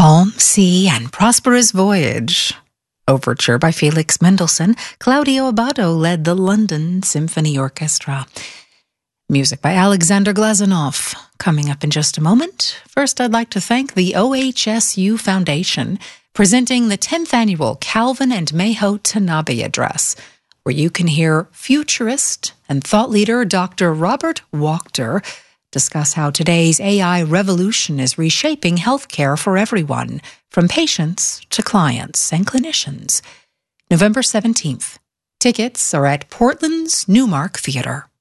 Calm Sea and Prosperous Voyage. Overture by Felix Mendelssohn. Claudio Abbado led the London Symphony Orchestra. Music by Alexander Glazunov. Coming up in just a moment. First, I'd like to thank the OHSU Foundation, presenting the 10th annual Calvin and Maho Tanabe Address, where you can hear futurist and thought leader Dr. Robert Wachter discuss how today's AI revolution is reshaping healthcare for everyone, from patients to clients and clinicians. November 17th. Tickets are at Portland's Newmark Theater.